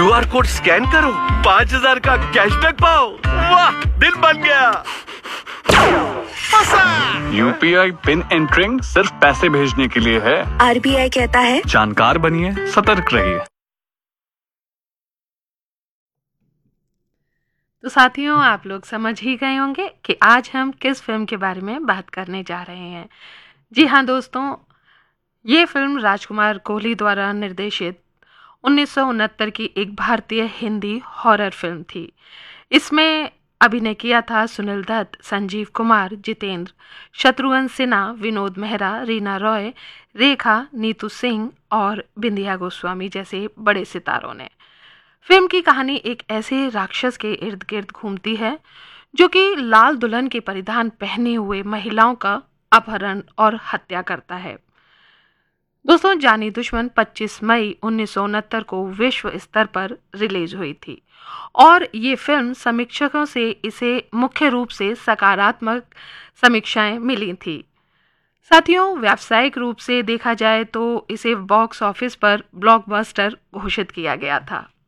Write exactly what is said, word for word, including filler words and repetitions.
QR code scan करो, पाँच हजार का कैशबैक पाओ। वाह, दिल बन गया। यूपीआई पिन एंटरिंग सिर्फ पैसे भेजने के लिए है। आरबीआई कहता है जानकार बनिए, सतर्क रहिए। तो साथियों, आप लोग समझ ही गए होंगे कि आज हम किस फिल्म के बारे में बात करने जा रहे हैं। जी हाँ दोस्तों, ये फिल्म राजकुमार कोहली द्वारा निर्देशित उन्नीस सौ उनहत्तर की एक भारतीय हिंदी हॉरर फिल्म थी। इसमें अभिनय किया था सुनील दत्त, संजीव कुमार, जितेंद्र, शत्रुघ्न सिन्हा, विनोद मेहरा, रीना रॉय, रेखा, नीतू सिंह और बिंदिया गोस्वामी जैसे बड़े सितारों ने। फिल्म की कहानी एक ऐसे राक्षस के इर्द गिर्द घूमती है जो कि लाल दुल्हन के परिधान पहने हुए महिलाओं का अपहरण और हत्या करता है। दोस्तों, जानी दुश्मन पच्चीस मई उन्नीस सौ उनहत्तर को विश्व स्तर पर रिलीज हुई थी और ये फिल्म समीक्षकों से इसे मुख्य रूप से सकारात्मक समीक्षाएं मिली थी। साथियों, व्यावसायिक रूप से देखा जाए तो इसे बॉक्स ऑफिस पर ब्लॉकबस्टर घोषित किया गया था।